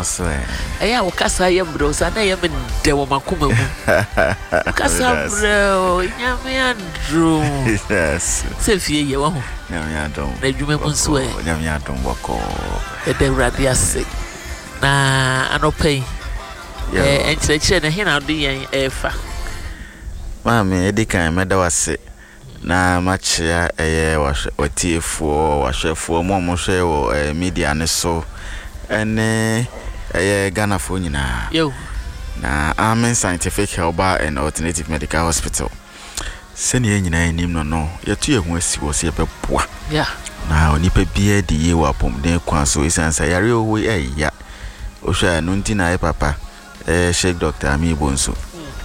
also. Eya ukasa ye bro, sana ye me de wo makoma mu. Ukasa bro, nyame andro. Yes. Se fie ye wo ho. Nyame adom. Na dwuma mu nso e. Nyame adom boko. E de wrade ase. Na anopai. Enchire na he na odi yen efa. Mami edikan meda wase. Na machia watiefo wahwefo mo hwe wo media ne so ene Ghana fo nyina yo na Amen Scientific Herbal and Alternative Medical Hospital sene nyina enim no yetu ehu asi wo se beboa na onipa bia di ye wa pomden kwa so isansa yare owo ya ohwa no ntina papa Sheikh Dr. Ami Bonso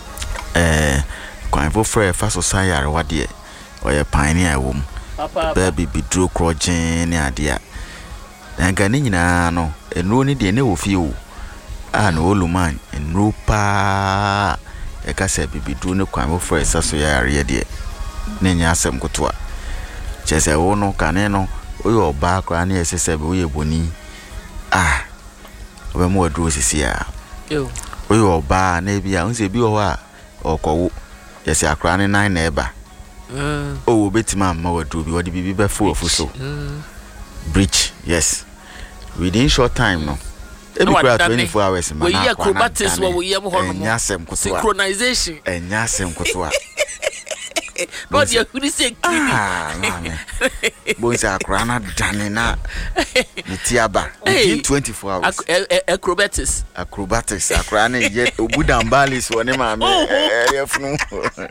kwa fo frɛ fa so sa yare wade oye pioneer wom baby bidro krogen ne adea nka ne nyina no enro ne de ne ofie o na oluman enro pa e ka se bibidro ne kwan wo for esa so yare de ne nya asem kotoa chese wo no kane no oyo ba kwa ne esese be oye boni we mo adro sisi a yo oyo ba na bia unse bi wo a okowo yesi akra ne 9 na eba oh betima ma wadru bi wadi bibi be full so breach yes within short time no every 24 hours man we acrobatics what we am hono nyasem kotoa synchronization nyasem kotoa no dia kuri se kini bonza akrana danina nitiaba within 24 hours acrobatics akrana ye obudambalis woni ma me yefunu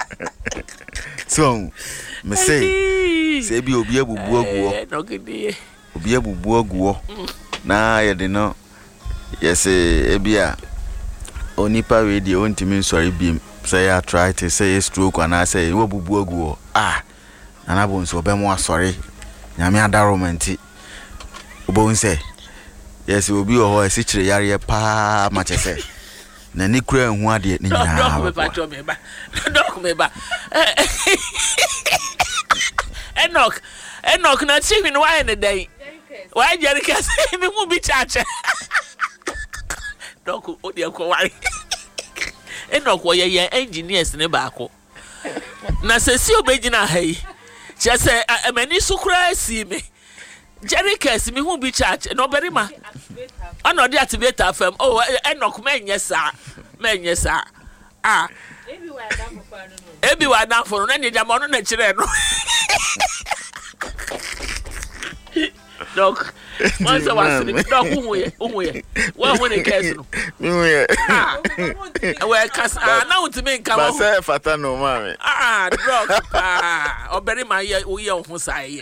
so me say bi obi abubu aguo obi abubu aguo na ye de no yes ebia onipa radio ontimi nsori bim say I try to say stroke and I say wo bubu aguo nana bo nso obemo asori nyame adaromenti obo nse yes obi o ho esichire yare pa ma chese na ni kura hu ade ni nyina dok me ba Enoch na chief ni why ne day why Jerica say me mu bi chache dok o de ko why Enoch wo ye engineers ne ba ko na se si obegina hai chese amani sukura si me Jerica si me hu bi chache no berima ono de activator fam Enoch menye sa ebi wa dan for no na jama no na kire no dok once was the dog who what when it cares no we cast now to me come say fata no mama dog obere ye ho sai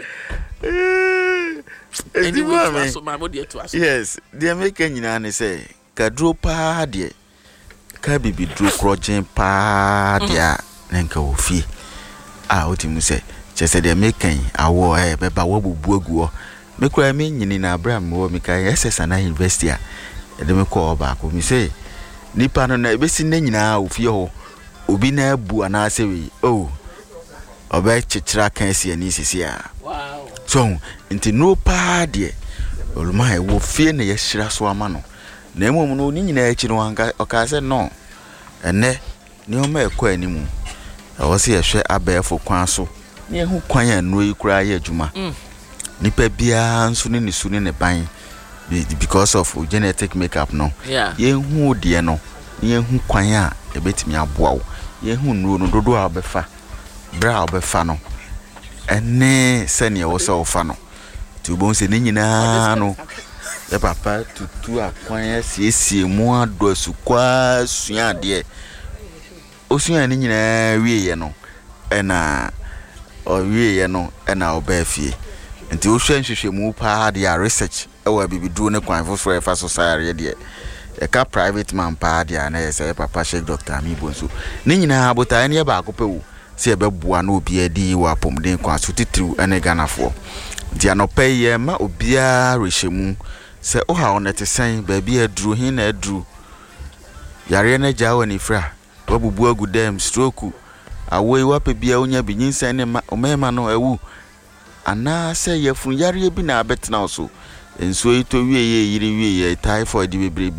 anyway so my body to us yes they make nyina ne say kadro pa de ka bibi dro krogen pa dia nenka ofie otimu say chese de make awo beba wo bubu aguo me kwa me nyini na Abraham wo me kai SSNA University a de me ko oba ko mi say nipa no na ebesi na nyina ofie ho obi na abu ana ase we oba chichira kan si ani sisi a wow so nti no pa de oluma wo fie na ye hira so ama no na emom no ni nyina achi no anka oka se no ene ni o ma ekọ animu o se ye hwe abefo kwan so ni ehu kwan anu yi kura ye adwuma nipa bia nso ne nisu ne ban because of genetic makeup no ye hu de no ye hu kwan a ebetimi aboa wo ye hu nuro no dodo a obefa bra obefa no ene sene wo se ofa no ti obon se ne nyina no e papa tutu akwan asiesie mu ado asukwa sua de osua ne nyina wieye no ena o wieye no ena obafie nti wo hwehwehwe mu pa de research ewa bibiduro ne kwan fo fa society de e ka private man pa de na yese papa Sheikh Dr. Ami Bonso ne nyina abota ne ba akopɛ wo se e beboa na obi adi wa pomden kwa so titiriu ene Ghanafo nti anopa ye ma obia rehemu se o ha onete sen ba bi aduru hin na aduru yare na jawo ni fra wabubu agudem stroke awoi wape bia onya binyinsen ne omema no ewu ana se yefun yare bi na abetena so enso ito wie ye yiri wie ye typhoid bebre